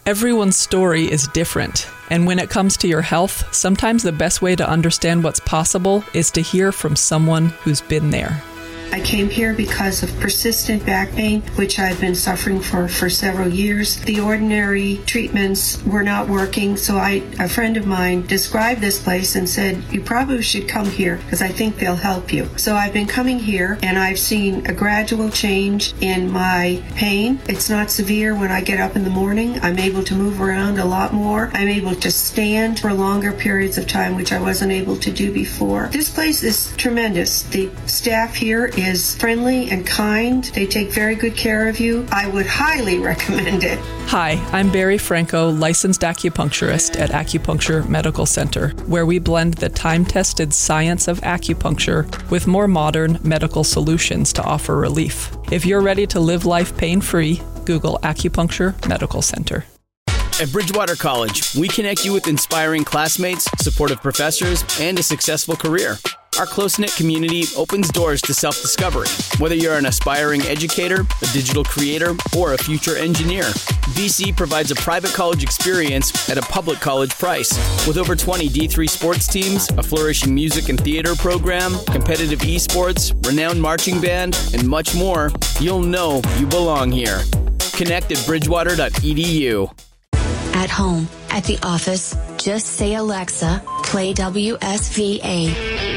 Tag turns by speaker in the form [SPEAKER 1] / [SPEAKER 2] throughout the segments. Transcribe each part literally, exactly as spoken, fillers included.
[SPEAKER 1] Everyone's story is different, and when it comes to your health, sometimes the best way to understand what's possible is to hear from someone who's been there.
[SPEAKER 2] I came here because of persistent back pain, which I've been suffering for, for several years. The ordinary treatments were not working, so I, a friend of mine described this place and said, you probably should come here because I think they'll help you. So I've been coming here, and I've seen a gradual change in my pain. It's not severe when I get up in the morning. I'm able to move around a lot more. I'm able to stand for longer periods of time, which I wasn't able to do before. This place is tremendous. The staff here is friendly and kind. They take very good care of you. I would highly recommend it.
[SPEAKER 1] Hi, I'm Barry Franco, licensed acupuncturist at Acupuncture Medical Center, where we blend the time-tested science of acupuncture with more modern medical solutions to offer relief. If you're ready to live life pain-free, Google Acupuncture Medical Center.
[SPEAKER 3] At Bridgewater College, we connect you with inspiring classmates, supportive professors, and a successful career. Our close-knit community opens doors to self-discovery. Whether you're an aspiring educator, a digital creator, or a future engineer, B C provides a private college experience at a public college price. With over twenty D three sports teams, a flourishing music and theater program, competitive esports, renowned marching band, and much more, you'll know you belong here. Connect at bridgewater dot e d u.
[SPEAKER 4] At home, at the office, just say, Alexa, play W S V A.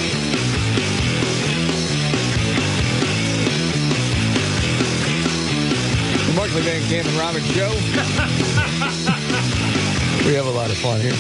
[SPEAKER 5] Markley, Van Camp, and Robin Show. We have a lot of fun here.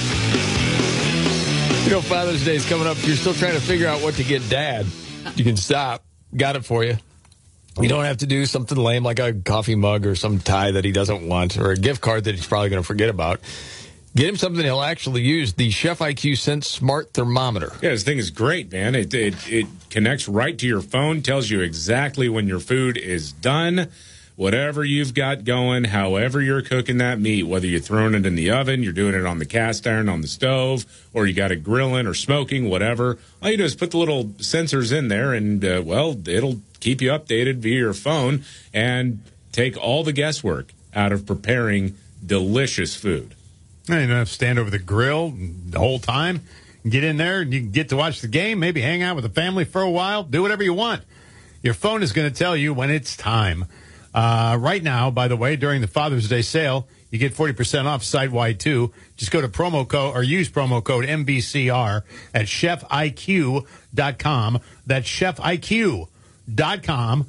[SPEAKER 5] You know, Father's Day is coming up. If you're still trying to figure out what to get Dad, you can stop. Got it for you. You don't have to do something lame like a coffee mug or some tie that he doesn't want or a gift card that he's probably going to forget about. Get him something he'll actually use, the Chef I Q Sense Smart Thermometer.
[SPEAKER 6] Yeah, this thing is great, man. It, it, it connects right to your phone, tells you exactly when your food is done. Whatever you've got going, however you're cooking that meat, whether you're throwing it in the oven, you're doing it on the cast iron, on the stove, or you got it grilling or smoking, whatever. All you do is put the little sensors in there, and, uh, well, it'll keep you updated via your phone and take all the guesswork out of preparing delicious food.
[SPEAKER 7] You don't have to stand over the grill the whole time. Get in there, and you can get to watch the game, maybe hang out with the family for a while, do whatever you want. Your phone is going to tell you when it's time. Uh, right now, by the way, during the Father's Day sale, you get forty percent off site-wide, too. Just go to promo code or use promo code M B C R at chef I Q dot com. That's chef I Q dot com,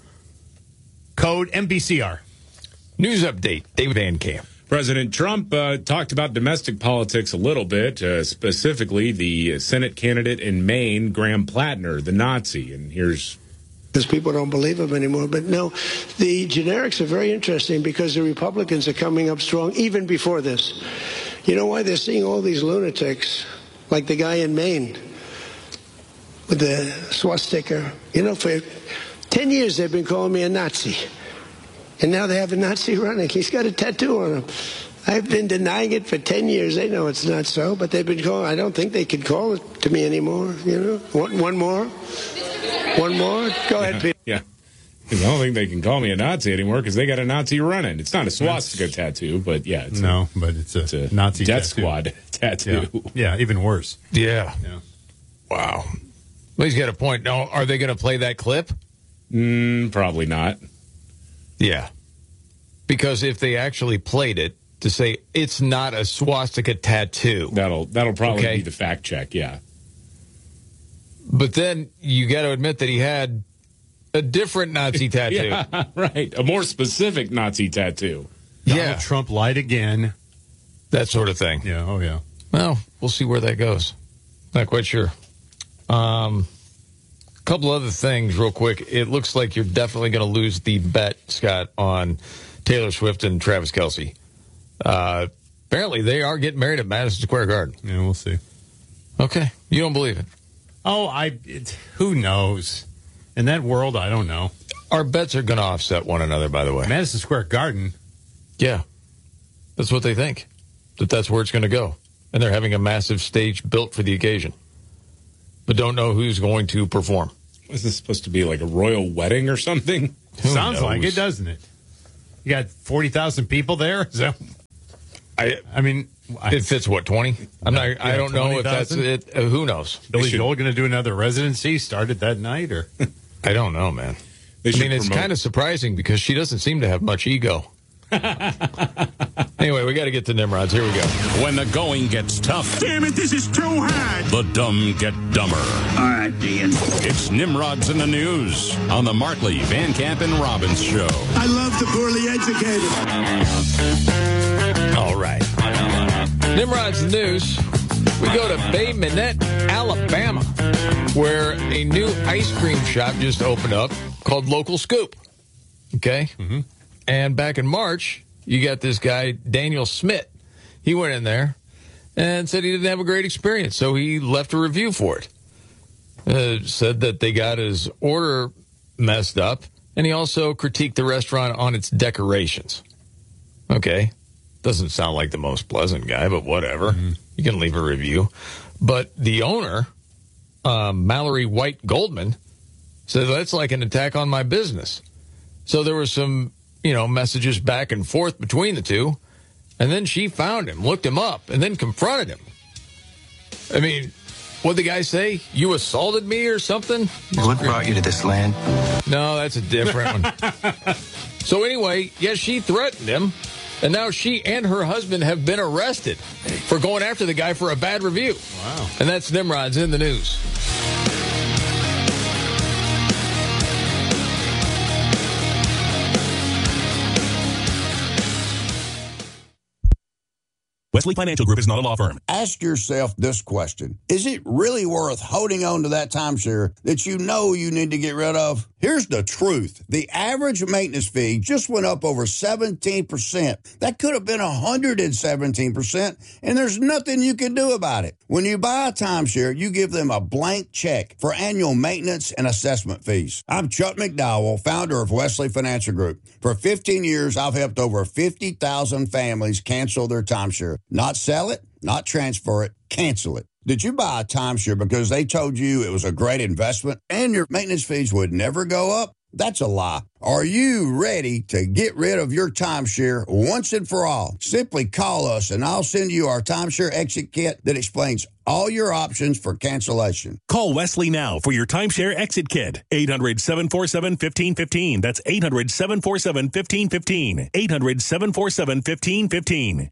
[SPEAKER 7] code M B C R.
[SPEAKER 5] News update, David Van Camp.
[SPEAKER 6] President Trump uh, talked about domestic politics a little bit, uh, specifically the Senate candidate in Maine, Graham Plattner, the Nazi. And here's...
[SPEAKER 8] Because people don't believe him anymore. But no, the generics are very interesting because the Republicans are coming up strong even before this. You know why? They're seeing all these lunatics, like the guy in Maine with the swastika. You know, for ten years they've been calling me a Nazi. And now they have a Nazi running. He's got a tattoo on him. I've been denying it for ten years. They know it's not so, but they've been calling. I don't think they can call it to me anymore. You know, one, one more. One more? Go ahead, Peter.
[SPEAKER 6] Yeah. I don't think they can call me a Nazi anymore because they got a Nazi running. It's not a swastika That's, tattoo, but yeah. It's
[SPEAKER 7] no,
[SPEAKER 6] a,
[SPEAKER 7] but it's a,
[SPEAKER 6] it's a
[SPEAKER 7] Nazi
[SPEAKER 6] Death
[SPEAKER 7] tattoo.
[SPEAKER 6] Squad tattoo.
[SPEAKER 7] Yeah. yeah, even worse.
[SPEAKER 5] Yeah.
[SPEAKER 7] yeah.
[SPEAKER 5] Wow. Well, he's got a point. Now, are they going to play that clip?
[SPEAKER 6] Mm, probably not.
[SPEAKER 5] Yeah. Because if they actually played it to say it's not a swastika tattoo.
[SPEAKER 6] That'll, that'll probably
[SPEAKER 5] okay.
[SPEAKER 6] be the fact check, yeah.
[SPEAKER 5] But then you got to admit that he had a different Nazi tattoo.
[SPEAKER 6] Yeah, right. A more specific Nazi tattoo.
[SPEAKER 7] Donald
[SPEAKER 5] Yeah.
[SPEAKER 7] Trump lied again.
[SPEAKER 5] That sort of thing.
[SPEAKER 7] Yeah, oh, yeah.
[SPEAKER 5] Well, we'll see where that goes. Not quite sure. Um, a couple other things real quick. It looks like you're definitely going to lose the bet, Scott, on Taylor Swift and Travis Kelce. Uh, apparently, they are getting married at Madison Square Garden.
[SPEAKER 7] Yeah, we'll see.
[SPEAKER 5] Okay. You don't believe it?
[SPEAKER 7] Oh, I. It, who knows? In that world, I don't know.
[SPEAKER 5] Our bets are going to offset one another, by the way.
[SPEAKER 7] Madison Square Garden.
[SPEAKER 5] Yeah. That's what they think. That that's where it's going to go. And they're having a massive stage built for the occasion. But don't know who's going to perform.
[SPEAKER 6] Is this supposed to be like a royal wedding or something?
[SPEAKER 7] Who Sounds knows? Like it, doesn't it? You got forty thousand people there? So.
[SPEAKER 5] I,
[SPEAKER 7] I mean, I,
[SPEAKER 5] it fits what twenty. I'm not.
[SPEAKER 7] Yeah,
[SPEAKER 5] I don't know if that's it. Uh, who knows?
[SPEAKER 7] Billy Joel going to do another residency started that night, or
[SPEAKER 5] I don't know, man. I mean, it's kind of surprising because she doesn't seem to have much ego. Anyway, we got to get to Nimrods. Here we go.
[SPEAKER 9] When the going gets tough.
[SPEAKER 10] Damn it, this is too hard.
[SPEAKER 9] The dumb get dumber.
[SPEAKER 10] All right, Dean.
[SPEAKER 9] It's Nimrods in the News on the Markley, Van Camp, and Robbins Show.
[SPEAKER 10] I love the poorly educated.
[SPEAKER 5] All right. Nimrods in the News. We go to Bay Minette, Alabama, where a new ice cream shop just opened up called Local Scoop. Okay? Mm-hmm. And back in March, you got this guy, Daniel Smith. He went in there and said he didn't have a great experience, so he left a review for it. Uh, said that they got his order messed up, and he also critiqued the restaurant on its decorations. Okay. Doesn't sound like the most pleasant guy, but whatever. Mm-hmm. You can leave a review. But the owner, um, Mallory White Goldman, said that's like an attack on my business. So there were some, you know, messages back and forth between the two. And then she found him, looked him up, and then confronted him. I mean, what'd the guy say? You assaulted me or something?
[SPEAKER 11] What brought you to this land?
[SPEAKER 5] No, that's a different one. So anyway, yes, she threatened him. And now she and her husband have been arrested for going after the guy for a bad review.
[SPEAKER 7] Wow.
[SPEAKER 5] And that's Nimrod's in the News.
[SPEAKER 12] Wesley Financial Group is not a law firm.
[SPEAKER 13] Ask yourself this question. Is it really worth holding on to that timeshare that you know you need to get rid of? Here's the truth. The average maintenance fee just went up over seventeen percent. That could have been one hundred seventeen percent, and there's nothing you can do about it. When you buy a timeshare, you give them a blank check for annual maintenance and assessment fees. I'm Chuck McDowell, founder of Wesley Financial Group. For fifteen years, I've helped over fifty thousand families cancel their timeshare. Not sell it, not transfer it, cancel it. Did you buy a timeshare because they told you it was a great investment and your maintenance fees would never go up? That's a lie. Are you ready to get rid of your timeshare once and for all? Simply call us and I'll send you our timeshare exit kit that explains all your options for cancellation.
[SPEAKER 12] Call Wesley now for your timeshare exit kit. eight hundred, seven four seven, one five one five. That's eight hundred, seven four seven, one five one five. eight hundred, seven four seven, one five one five.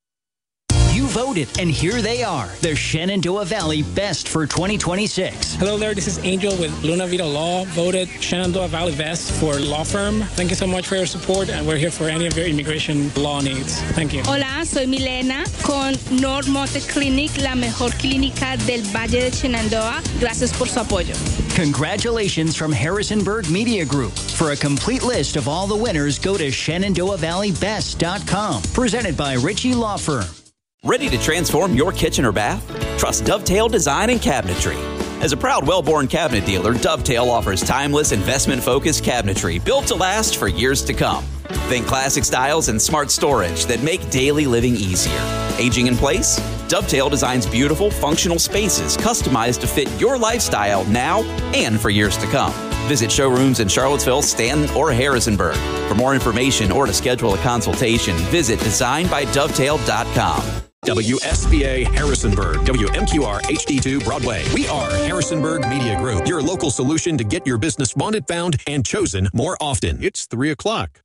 [SPEAKER 14] You voted, and here they are, the Shenandoah Valley Best for twenty twenty-six.
[SPEAKER 15] Hello there, this is Angel with Luna Vita Law, voted Shenandoah Valley Best for law firm. Thank you so much for your support, and we're here for any of your immigration law needs. Thank you.
[SPEAKER 16] Hola, soy Milena con North Monte Clinic, la mejor clínica del Valle de Shenandoah. Gracias por su apoyo.
[SPEAKER 14] Congratulations from Harrisonburg Media Group. For a complete list of all the winners, go to Shenandoah Valley Best dot com. Presented by Ritchie Law Firm.
[SPEAKER 17] Ready to transform your kitchen or bath? Trust Dovetail Design and Cabinetry. As a proud Wellborn cabinet dealer, Dovetail offers timeless, investment-focused cabinetry built to last for years to come. Think classic styles and smart storage that make daily living easier. Aging in place? Dovetail designs beautiful, functional spaces customized to fit your lifestyle now and for years to come. Visit showrooms in Charlottesville, Stanton, or Harrisonburg. For more information or to schedule a consultation, visit design by dovetail dot com.
[SPEAKER 18] W S B A Harrisonburg, W M Q R H D two Broadway. We are Harrisonburg Media Group, your local solution to get your business wanted, found, and chosen more often. It's three o'clock.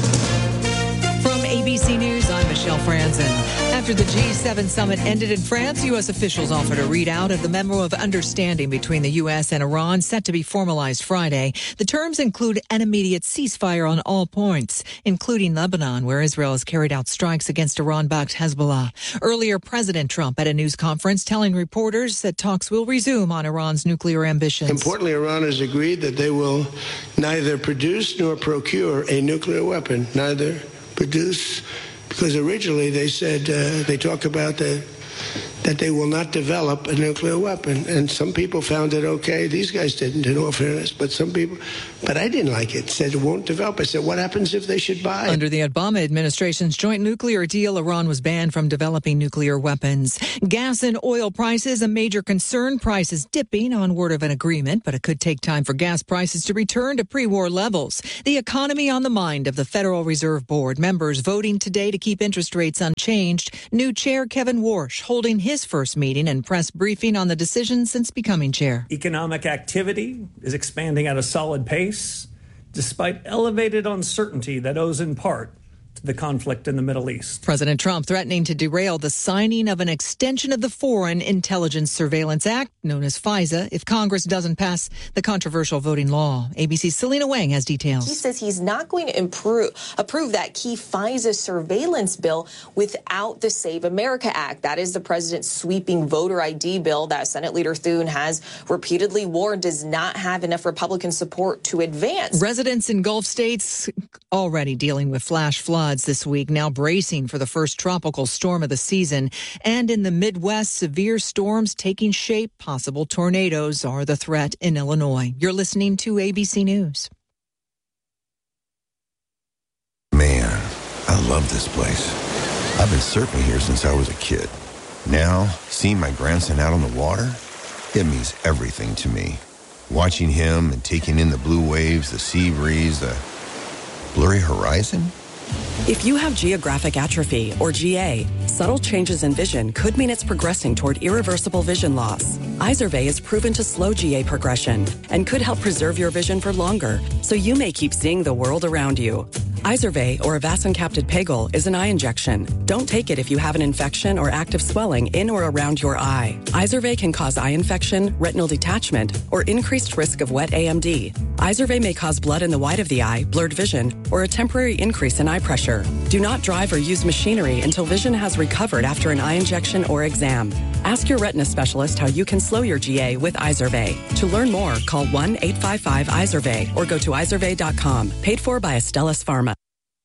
[SPEAKER 19] From A B C News, I'm Michelle Franzen. After the G seven summit ended in France, U S officials offered a readout of the memo of understanding between the U S and Iran set to be formalized Friday. The terms include an immediate ceasefire on all points, including Lebanon, where Israel has carried out strikes against Iran-backed Hezbollah. Earlier, President Trump at a news conference telling reporters that talks will resume on Iran's nuclear ambitions.
[SPEAKER 8] Importantly, Iran has agreed that they will neither produce nor procure a nuclear weapon, neither produce, because originally they said, uh, they talk about the that they will not develop a nuclear weapon. And some people found it okay. These guys didn't, in all fairness, but some people, but I didn't like it. Said it won't develop. I said, what happens if they should buy it?
[SPEAKER 19] Under the Obama administration's joint nuclear deal, Iran was banned from developing nuclear weapons. Gas and oil prices, a major concern. Prices dipping on word of an agreement, but it could take time for gas prices to return to pre-war levels. The economy on the mind of the Federal Reserve Board. Members voting today to keep interest rates unchanged. New chair Kevin Warsh holding his his first meeting and press briefing on the decision since becoming chair.
[SPEAKER 20] Economic activity is expanding at a solid pace, despite elevated uncertainty that owes in part to the conflict in the Middle East.
[SPEAKER 19] President Trump threatening to derail the signing of an extension of the Foreign Intelligence Surveillance Act, known as FISA, if Congress doesn't pass the controversial voting law. A B C's Selena Wang has details.
[SPEAKER 21] He says he's not going to improve, approve that key FISA surveillance bill without the Save America Act. That is the president's sweeping voter I D bill that Senate Leader Thune has repeatedly warned does not have enough Republican support to advance.
[SPEAKER 19] Residents in Gulf states already dealing with flash floods this week, now bracing for the first tropical storm of the season. And in the Midwest, severe storms taking shape. Possible tornadoes are the threat in Illinois. You're listening to A B C News.
[SPEAKER 22] Man, I love this place. I've been surfing here since I was a kid. Now, seeing my grandson out on the water, it means everything to me. Watching him and taking in the blue waves, the sea breeze, the blurry horizon.
[SPEAKER 23] If you have geographic atrophy, or G A, subtle changes in vision could mean it's progressing toward irreversible vision loss. Izervay is proven to slow G A progression and could help preserve your vision for longer, so you may keep seeing the world around you. Izervay, or avacincaptad pegol, is an eye injection. Don't take it if you have an infection or active swelling in or around your eye. Izervay can cause eye infection, retinal detachment, or increased risk of wet A M D. Izervay may cause blood in the white of the eye, blurred vision, or a temporary increase in eye pressure. Do not drive or use machinery until vision has recovered after an eye injection or exam. Ask your retina specialist how you can slow your G A with Izervay. To learn more, call one eight five five Izervay or go to izervay dot com. Paid for by Astellas Pharma.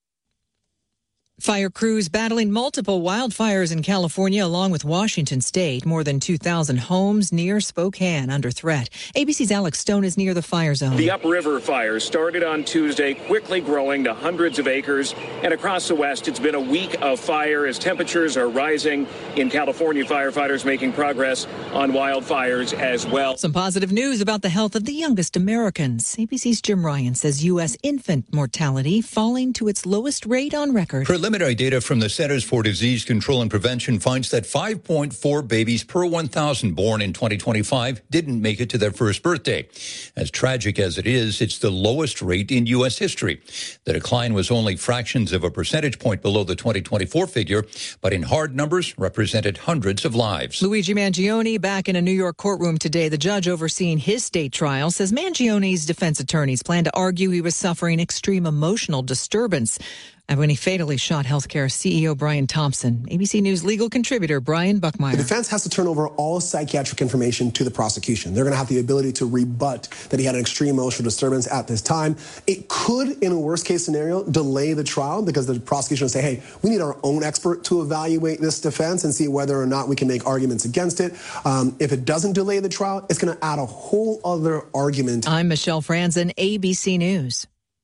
[SPEAKER 19] Fire crews battling multiple wildfires in California along with Washington state. More than two thousand homes near Spokane under threat. A B C's Alex Stone is near the fire zone.
[SPEAKER 24] The upriver fire started on Tuesday, quickly growing to hundreds of acres. And across the West, it's been a week of fire as temperatures are rising. In California, firefighters making progress on wildfires as well.
[SPEAKER 19] Some positive news about the health of the youngest Americans. A B C's Jim Ryan says U S infant mortality falling to its lowest rate on record.
[SPEAKER 25] Preliminary data from the Centers for Disease Control and Prevention finds that five point four babies per one thousand born in twenty twenty-five didn't make it to their first birthday. As tragic as it is, it's the lowest rate in U S history. The decline was only fractions of a percentage point below the twenty twenty-four figure, but in hard numbers represented hundreds of lives.
[SPEAKER 19] Luigi Mangione back in a New York courtroom today. The judge overseeing his state trial says Mangione's defense attorneys plan to argue he was suffering extreme emotional disturbance when he fatally shot healthcare C E O Brian Thompson. A B C News legal contributor Brian Buckmeyer.
[SPEAKER 26] The defense has to turn over all psychiatric information to the prosecution. They're going to have the ability to rebut that he had an extreme emotional disturbance at this time. It could, in a worst-case scenario, delay the trial because the prosecution will say, hey, we need our own expert to evaluate this defense and see whether or not we can make arguments against it. Um, if it doesn't delay the trial, it's going to add a whole other argument.
[SPEAKER 19] I'm Michelle Franzen, A B C News.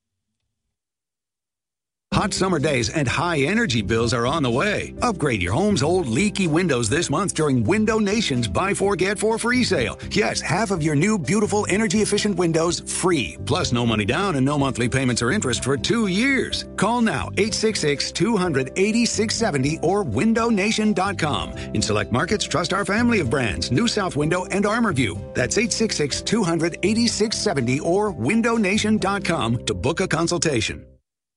[SPEAKER 27] Hot summer days and high energy bills are on the way. Upgrade your home's old leaky windows this month during Window Nation's Buy Four, Get Four free sale. Yes, half of your new, beautiful, energy-efficient windows free. Plus no money down and no monthly payments or interest for two years. Call now, eight six six, two hundred, eighty-six seventy or window nation dot com. In select markets, trust our family of brands, New South Window and ArmorView. That's eight six six, two hundred, eighty-six seventy or window nation dot com to book a consultation.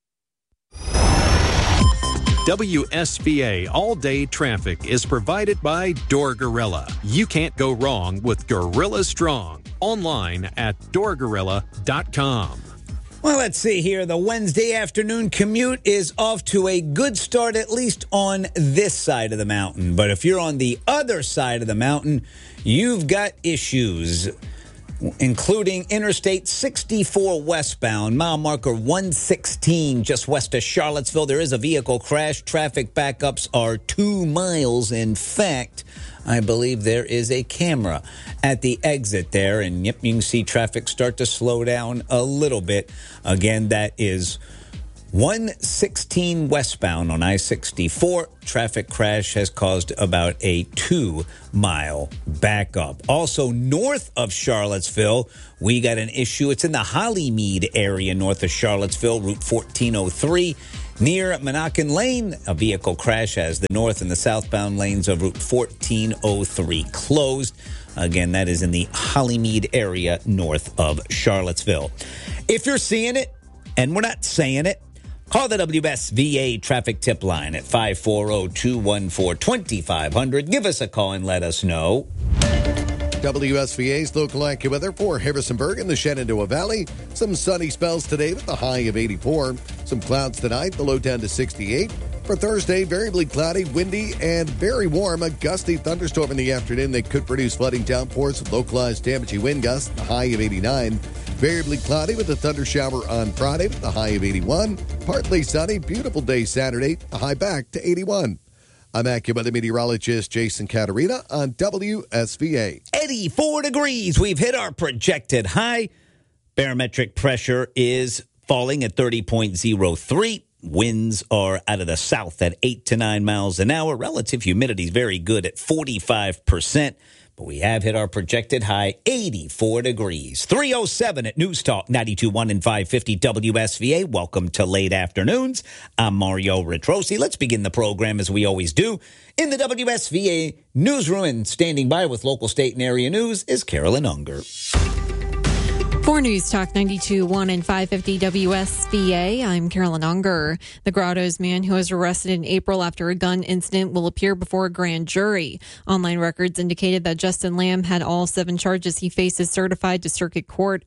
[SPEAKER 18] W S B A All-Day Traffic is provided by Door Gorilla. You can't go wrong with Gorilla Strong. Online at door gorilla dot com.
[SPEAKER 28] Well, let's see here. The Wednesday afternoon commute is off to a good start, at least on this side of the mountain. But if you're on the other side of the mountain, you've got issues. including Interstate sixty-four westbound, mile marker one sixteen, just west of Charlottesville. There is a vehicle crash. Traffic backups are two miles. In fact, I believe there is a camera at the exit there, and yep, you can see traffic start to slow down a little bit. Again, that is one sixteen westbound on I sixty-four. Traffic crash has caused about a two-mile backup. Also, north of Charlottesville, we got an issue. It's in the Hollymead area north of Charlottesville, Route fourteen oh three. Near Monacan Lane, a vehicle crash has the north and the southbound lanes of Route fourteen oh three closed. Again, that is in the Hollymead area north of Charlottesville. If you're seeing it, and we're not saying it, call the W S V A traffic tip line at five four zero, two one four, two five zero zero. Give us a call and let us know.
[SPEAKER 1] W S V A's local AccuWeather for Harrisonburg and the Shenandoah Valley. Some sunny spells today with a high of eighty-four. Some clouds tonight, the low down to sixty-eight. For Thursday, variably cloudy, windy, and very warm. A gusty thunderstorm in the afternoon that could produce flooding downpours with localized damaging wind gusts, the high of eighty-nine. Variably cloudy with a thunder shower on Friday with a high of eighty-one. Partly sunny, beautiful day Saturday, a high back to eighty-one. I'm AccuWeather meteorologist Jason Caterina on W S V A.
[SPEAKER 28] eighty-four degrees. We've hit our projected high. Barometric pressure is falling at thirty point oh three. Winds are out of the south at eight to nine miles an hour. Relative humidity is very good at forty-five percent. But we have hit our projected high, eighty-four degrees. three oh seven at News Talk ninety-two point one and five fifty W S V A. Welcome to Late Afternoons. I'm Mario Retrosi. Let's begin the program as we always do in the W S V A newsroom. And standing by with local, state, and area news is Carolyn Unger.
[SPEAKER 2] For News Talk ninety-two point one and five fifty W S V A, I'm Carolyn Unger. The Grottoes man who was arrested in April after a gun incident will appear before a grand jury. Online records indicated that Justin Lamb had all seven charges he faces certified to circuit court.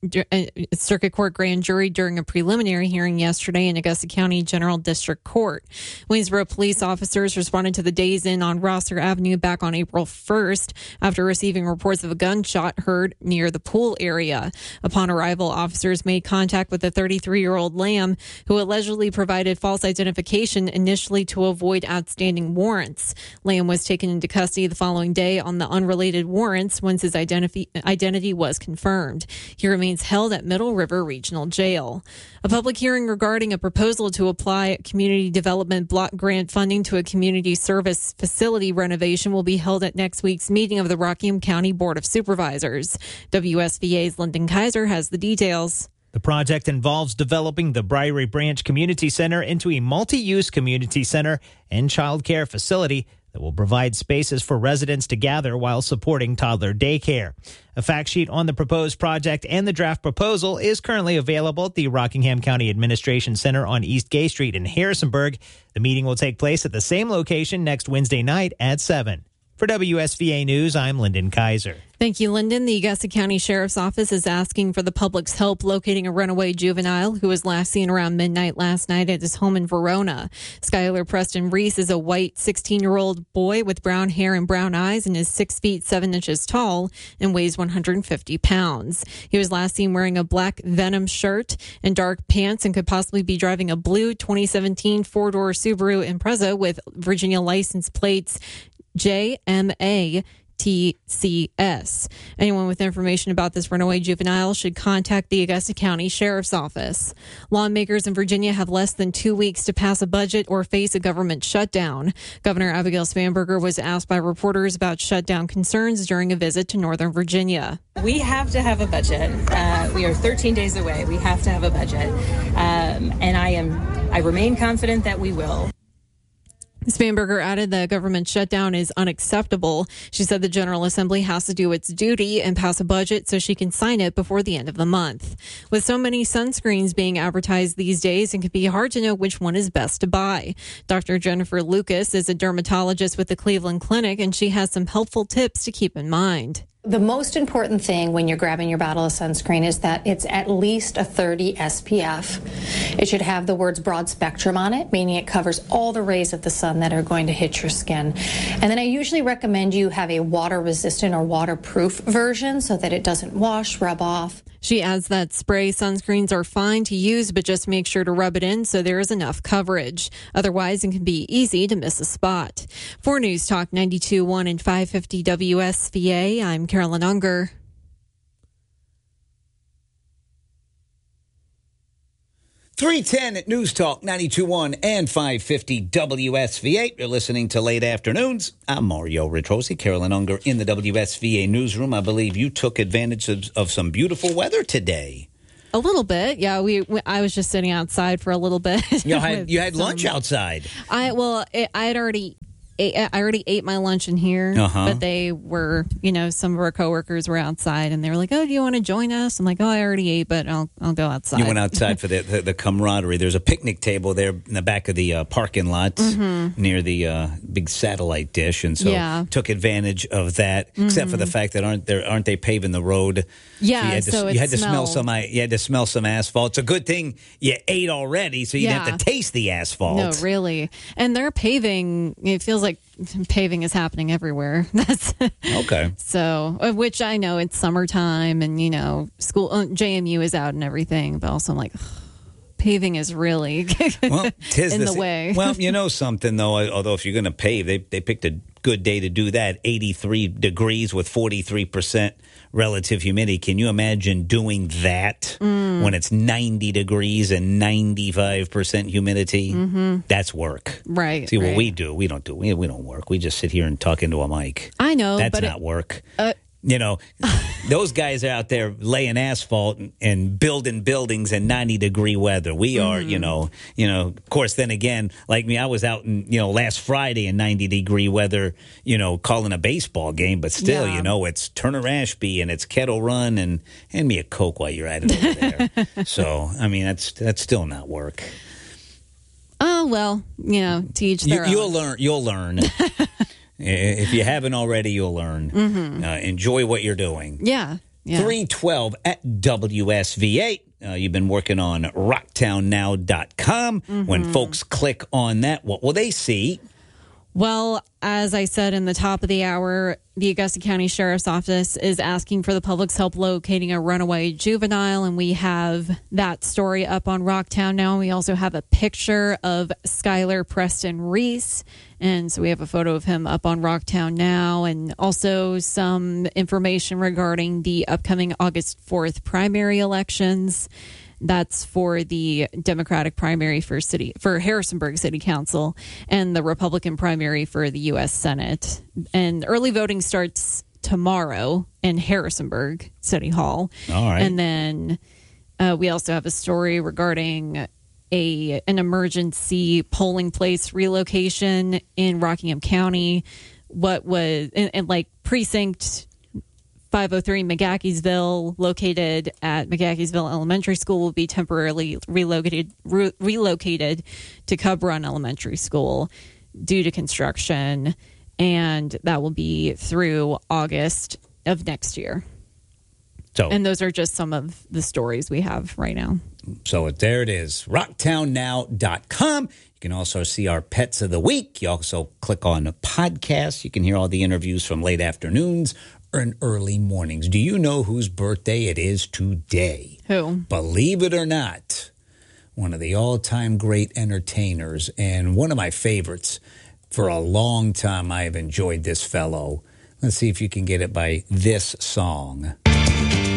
[SPEAKER 2] Circuit Court grand jury during a preliminary hearing yesterday in Augusta County General District Court. Waynesboro police officers responded to the Days Inn on Rosser Avenue back on April first after receiving reports of a gunshot heard near the pool area. Upon arrival, officers made contact with the thirty-three-year-old Lamb, who allegedly provided false identification initially to avoid outstanding warrants. Lamb was taken into custody the following day on the unrelated warrants once his identity, identity was confirmed. He remains held at Middle River Regional Jail. A public hearing regarding a proposal to apply community development block grant funding to a community service facility renovation will be held at next week's meeting of the Rockingham County Board of Supervisors. W S V A's Lyndon Kaiser has the details.
[SPEAKER 3] The project involves developing the Briary Branch Community Center into a multi-use community center and child care facility that will provide spaces for residents to gather while supporting toddler daycare. A fact sheet on the proposed project and the draft proposal is currently available at the Rockingham County Administration Center on East Gay Street in Harrisonburg. The meeting will take place at the same location next Wednesday night at seven. For W S V A News, I'm Lyndon Kaiser.
[SPEAKER 2] Thank you, Lyndon. The Augusta County Sheriff's Office is asking for the public's help locating a runaway juvenile who was last seen around midnight last night at his home in Verona. Skylar Preston Reese is a white sixteen-year-old boy with brown hair and brown eyes and is six feet seven inches tall and weighs one hundred fifty pounds. He was last seen wearing a black Venom shirt and dark pants and could possibly be driving a blue twenty seventeen four-door Subaru Impreza with Virginia license plates J M A T C S. Anyone with information about this runaway juvenile should contact the Augusta County Sheriff's Office. Lawmakers in Virginia have less than two weeks to pass a budget or face a government shutdown. Governor Abigail Spanberger was asked by reporters about shutdown concerns during a visit to Northern Virginia.
[SPEAKER 4] We have to have a budget. Uh, we are thirteen days away. We have to have a budget. Um, and I am, I remain confident that we will.
[SPEAKER 2] Spanberger added the government shutdown is unacceptable. She said the General Assembly has to do its duty and pass a budget so she can sign it before the end of the month. With so many sunscreens being advertised these days, it can be hard to know which one is best to buy. Doctor Jennifer Lucas is a dermatologist with the Cleveland Clinic, and she has some helpful tips to keep in mind.
[SPEAKER 5] The most important thing when you're grabbing your bottle of sunscreen is that it's at least a thirty S P F. It should have the words broad spectrum on it, meaning it covers all the rays of the sun that are going to hit your skin. And then I usually recommend you have a water resistant or waterproof version so that it doesn't wash, rub off.
[SPEAKER 2] She adds that spray sunscreens are fine to use, but just make sure to rub it in so there is enough coverage. Otherwise, it can be easy to miss a spot. For News Talk ninety-two point one and five fifty W S V A, I'm Carolyn Unger.
[SPEAKER 28] three ten at News Talk ninety-two point one and five fifty W S V A. You're listening to Late Afternoons. I'm Mario Ritrosi, Carolyn Unger in the W S V A newsroom. I believe you took advantage of, of some beautiful weather today.
[SPEAKER 2] A little bit, yeah. We, we I was just sitting outside for a little bit.
[SPEAKER 28] You had you had some, lunch outside.
[SPEAKER 2] I well, it, I had already. I already ate my lunch in here,
[SPEAKER 28] uh-huh.
[SPEAKER 2] but they were, you know, some of our coworkers were outside, and they were like, "Oh, do you want to join us?" I'm like, "Oh, I already ate, but I'll I'll go outside."
[SPEAKER 28] You went outside for the, the the camaraderie. There's a picnic table there in the back of the uh, parking lot
[SPEAKER 2] mm-hmm.
[SPEAKER 28] near the uh, big satellite dish, and so
[SPEAKER 2] yeah.
[SPEAKER 28] took advantage of that. Mm-hmm. Except for the fact that aren't there aren't they paving the road?
[SPEAKER 2] Yeah,
[SPEAKER 28] so you had to,
[SPEAKER 2] so it
[SPEAKER 28] you had to
[SPEAKER 2] smelled.
[SPEAKER 28] smell some. You had to smell some asphalt. It's a good thing you ate already, so you didn't
[SPEAKER 2] yeah.
[SPEAKER 28] have to taste the asphalt.
[SPEAKER 2] No, really. And they're paving. It feels like paving is happening everywhere. That's
[SPEAKER 28] okay.
[SPEAKER 2] So, which I know it's summertime, and you know, school uh, J M U is out and everything, but also I'm like, ugh, paving is really
[SPEAKER 28] well, tis
[SPEAKER 2] in
[SPEAKER 28] the,
[SPEAKER 2] the way.
[SPEAKER 28] Well, you know something though. Although if you're going to pave, they they picked a good day to do that. eighty-three degrees with forty-three percent relative humidity. Can you imagine doing that
[SPEAKER 2] mm.
[SPEAKER 28] when it's ninety degrees and ninety-five percent humidity?
[SPEAKER 2] Mm-hmm.
[SPEAKER 28] That's work.
[SPEAKER 2] Right.
[SPEAKER 28] See,
[SPEAKER 2] right.
[SPEAKER 28] what we do, we don't do. We, we don't work. We just sit here and talk into a mic.
[SPEAKER 2] I know.
[SPEAKER 28] That's
[SPEAKER 2] but
[SPEAKER 28] not
[SPEAKER 2] it,
[SPEAKER 28] work.
[SPEAKER 2] Uh,
[SPEAKER 28] You know, those guys are out there laying asphalt and, and building buildings in ninety degree weather. We are,
[SPEAKER 2] mm-hmm.
[SPEAKER 28] you know, you know, of course, then again, like me, I was out in, you know, last Friday in ninety degree weather, you know, calling a baseball game. But still,
[SPEAKER 2] yeah.
[SPEAKER 28] you know, it's Turner Ashby and it's Kettle Run and hand me a Coke while you're at it over there. So, I mean, that's that's still not work.
[SPEAKER 2] Oh, well, you know, teach their
[SPEAKER 28] you,
[SPEAKER 2] own.
[SPEAKER 28] You'll learn. You'll learn. If you haven't already, you'll learn.
[SPEAKER 2] Mm-hmm.
[SPEAKER 28] Uh, enjoy what you're doing.
[SPEAKER 2] Yeah. yeah.
[SPEAKER 28] three twelve at W S V A. Uh, you've been working on rocktown now dot com.
[SPEAKER 2] Mm-hmm.
[SPEAKER 28] When folks click on that, what will they see?
[SPEAKER 2] Well, as I said in the top of the hour, the Augusta County Sheriff's Office is asking for the public's help locating a runaway juvenile, and we have that story up on Rocktown Now. We also have a picture of Skylar Preston Reese, and so we have a photo of him up on Rocktown Now, and also some information regarding the upcoming August fourth primary elections. That's for the Democratic primary for city for Harrisonburg City Council and the Republican primary for the U S Senate. And early voting starts tomorrow in Harrisonburg City Hall.
[SPEAKER 28] All right.
[SPEAKER 2] And then uh, we also have a story regarding a an emergency polling place relocation in Rockingham County. What was and, and like precinct five oh three McGahkeysville, located at McGahkeysville Elementary School, will be temporarily relocated re- relocated to Cub Run Elementary School due to construction, and that will be through August of next year.
[SPEAKER 28] So,
[SPEAKER 2] and those are just some of the stories we have right now.
[SPEAKER 28] So there it is, rocktown now dot com. You can also see our Pets of the Week. You also click on the podcast. You can hear all the interviews from late afternoons and early mornings. Do you know whose birthday it is today?
[SPEAKER 2] Who?
[SPEAKER 28] Believe it or not, one of the all-time great entertainers and one of my favorites. For a long time, I have enjoyed this fellow. Let's see if you can get it by this song.